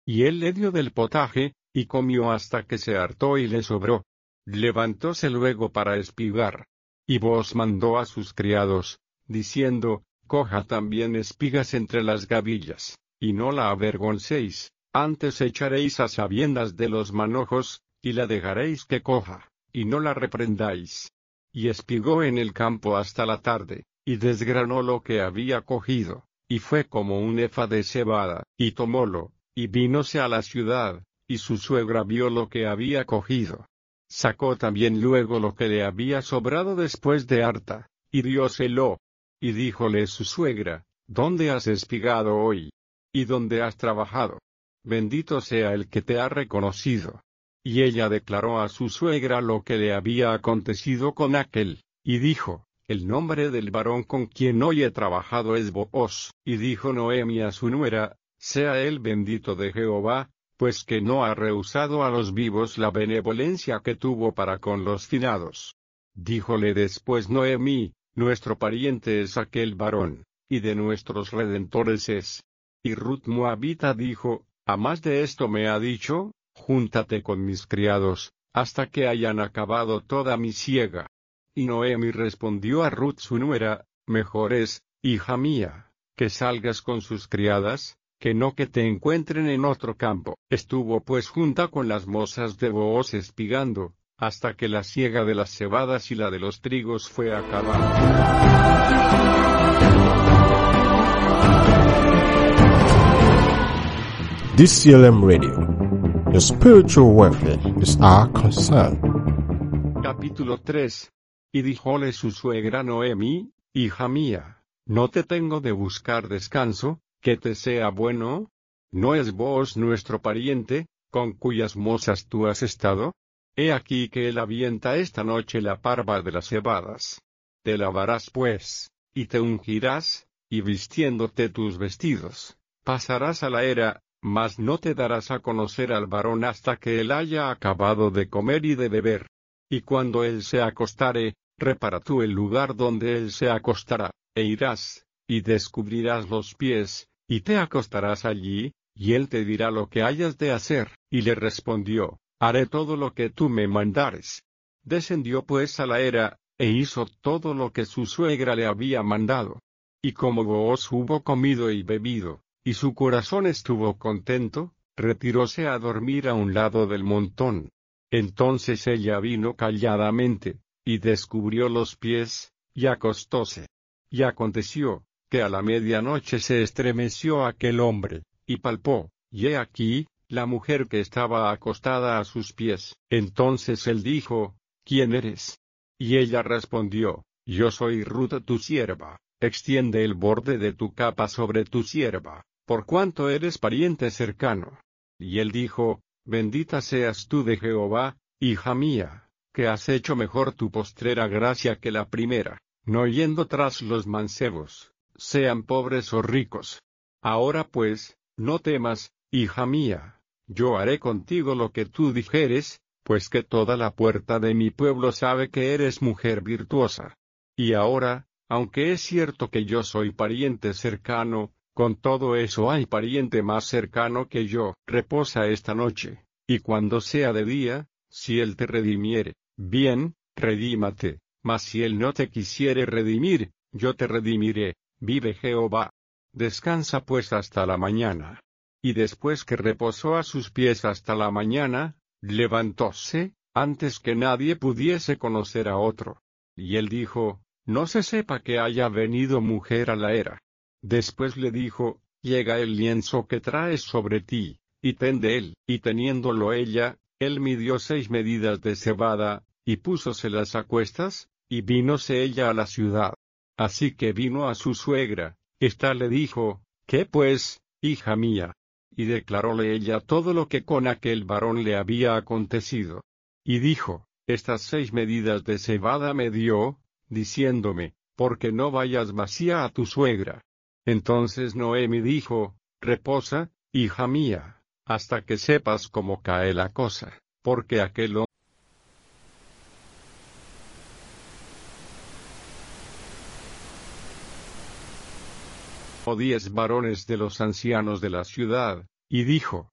Y él le dio del potaje, y comió hasta que se hartó y le sobró. Levantóse luego para espigar. Y Booz mandó a sus criados, diciendo, coja también espigas entre las gavillas, y no la avergoncéis, antes echaréis a sabiendas de los manojos, y la dejaréis que coja, y no la reprendáis. Y espigó en el campo hasta la tarde, y desgranó lo que había cogido, y fue como un efa de cebada, y tomólo, y vínose a la ciudad, y su suegra vio lo que había cogido. Sacó también luego lo que le había sobrado después de harta, y dióselo. Y díjole su suegra, ¿dónde has espigado hoy? ¿Y dónde has trabajado? Bendito sea el que te ha reconocido. Y ella declaró a su suegra lo que le había acontecido con aquel, y dijo, el nombre del varón con quien hoy he trabajado es Booz. Y dijo Noemi a su nuera, sea él bendito de Jehová, pues que no ha rehusado a los vivos la benevolencia que tuvo para con los finados. Díjole después Noemi, nuestro pariente es aquel varón, y de nuestros redentores es. Y Ruth Moabita dijo, a más de esto me ha dicho, júntate con mis criados, hasta que hayan acabado toda mi siega. Y Noemi respondió a Ruth su nuera, mejor es, hija mía, que salgas con sus criadas, que no que te encuentren en otro campo. Estuvo pues junta con las mozas de Booz espigando, hasta que la siega de las cebadas y la de los trigos fue acabada. DCLM Radio. The spiritual welfare is our concern. Capítulo 3. Y díjole su suegra Noemi, hija mía, ¿no te tengo de buscar descanso, que te sea bueno? ¿No es Booz nuestro pariente, con cuyas mozas tú has estado? He aquí que él avienta esta noche la parva de las cebadas. Te lavarás pues, y te ungirás, y vistiéndote tus vestidos, pasarás a la era, mas no te darás a conocer al varón hasta que él haya acabado de comer y de beber. Y cuando él se acostare, repara tú el lugar donde él se acostará, e irás, y descubrirás los pies, y te acostarás allí, y él te dirá lo que hayas de hacer. Y le respondió, haré todo lo que tú me mandares. Descendió pues a la era, e hizo todo lo que su suegra le había mandado. Y como Booz hubo comido y bebido, y su corazón estuvo contento, retiróse a dormir a un lado del montón. Entonces ella vino calladamente, y descubrió los pies, y acostóse. Y aconteció, que a la medianoche se estremeció aquel hombre, y palpó, y he aquí, la mujer que estaba acostada a sus pies. Entonces él dijo, ¿quién eres? Y ella respondió, yo soy Ruth tu sierva, extiende el borde de tu capa sobre tu sierva, por cuanto eres pariente cercano. Y él dijo, bendita seas tú de Jehová, hija mía, que has hecho mejor tu postrera gracia que la primera, no yendo tras los mancebos, sean pobres o ricos. Ahora pues, no temas, hija mía, yo haré contigo lo que tú dijeres, pues que toda la puerta de mi pueblo sabe que eres mujer virtuosa. Y ahora, aunque es cierto que yo soy pariente cercano, con todo eso hay pariente más cercano que yo. Reposa esta noche, y cuando sea de día, si él te redimiere, bien, redímate, mas si él no te quisiere redimir, yo te redimiré, vive Jehová. Descansa pues hasta la mañana. Y después que reposó a sus pies hasta la mañana, levantóse, antes que nadie pudiese conocer a otro. Y él dijo, no se sepa que haya venido mujer a la era. Después le dijo, llega el lienzo que traes sobre ti, y ten de él. Y teniéndolo ella, él midió 6 medidas de cebada, y púsoselas a cuestas, y vínose ella a la ciudad. Así que vino a su suegra, ésta le dijo, ¿qué pues, hija mía? Y declaróle ella todo lo que con aquel varón le había acontecido. Y dijo, estas 6 medidas de cebada me dio, diciéndome, porque no vayas vacía a tu suegra. Entonces Noemi dijo, reposa, hija mía, hasta que sepas cómo cae la cosa, porque aquel hombre o 10 varones de los ancianos de la ciudad, y dijo,